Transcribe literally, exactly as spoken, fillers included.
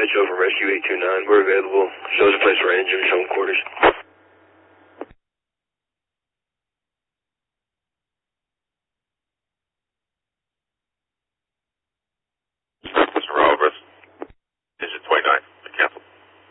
Joe from Rescue eight two nine. We're available. Show us a place for engine, show them quarters.